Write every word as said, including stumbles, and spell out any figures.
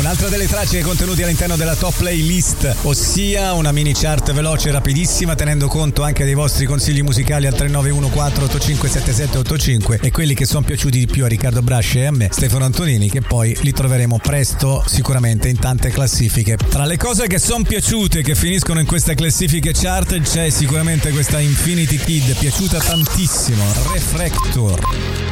Un'altra delle tracce contenute all'interno della top playlist, ossia una mini chart veloce e rapidissima, tenendo conto anche dei vostri consigli musicali al tre nove uno quattro otto cinque sette sette otto cinque e quelli che sono piaciuti di più a Riccardo Brasce e a me, Stefano Antonini, che poi li troveremo presto sicuramente in tante classifiche. Tra le cose che sono piaciute che finiscono in queste classifiche chart c'è sicuramente questa Infinity Kid, piaciuta tantissimo, Refractor.